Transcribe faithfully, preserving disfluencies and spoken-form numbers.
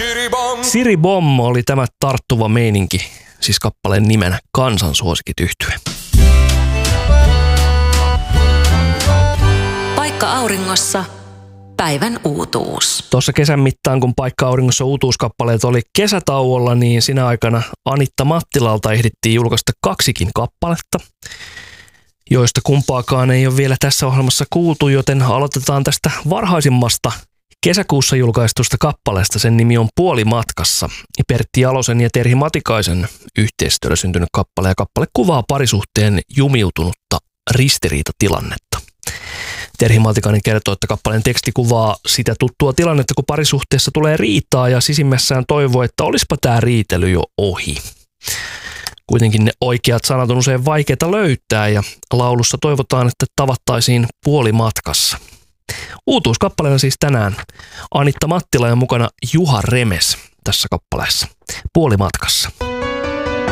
Siri Bom oli tämä tarttuva meininki, siis kappaleen nimenä Kansan suosikit yhtye. Paikka auringossa. Päivän uutuus. Tuossa kesän mittaan, kun Paikka auringossa uutuuskappaleet oli kesätauolla, niin sinä aikana Anitta Mattilalta ehdittiin julkaista kaksikin kappaletta, joista kumpaakaan ei ole vielä tässä ohjelmassa kuultu, joten aloitetaan tästä varhaisimmasta kesäkuussa julkaistusta kappaleesta. Sen nimi on Puolimatkassa. Pertti Jalosen ja Terhi Matikaisen yhteistyöllä syntynyt kappale, ja kappale kuvaa parisuhteen jumiutunutta ristiriitatilannetta. Terhi Matikainen kertoo, että kappaleen teksti kuvaa sitä tuttua tilannetta, kun parisuhteessa tulee riitaa ja sisimmässään toivoo, että olisipa tämä riitely jo ohi. Kuitenkin ne oikeat sanat on usein vaikeita löytää ja laulussa toivotaan, että tavattaisiin puolimatkassa. Uutuuskappaleena siis tänään Anitta Mattila ja mukana Juha Remes tässä kappaleessa Puolimatkassa.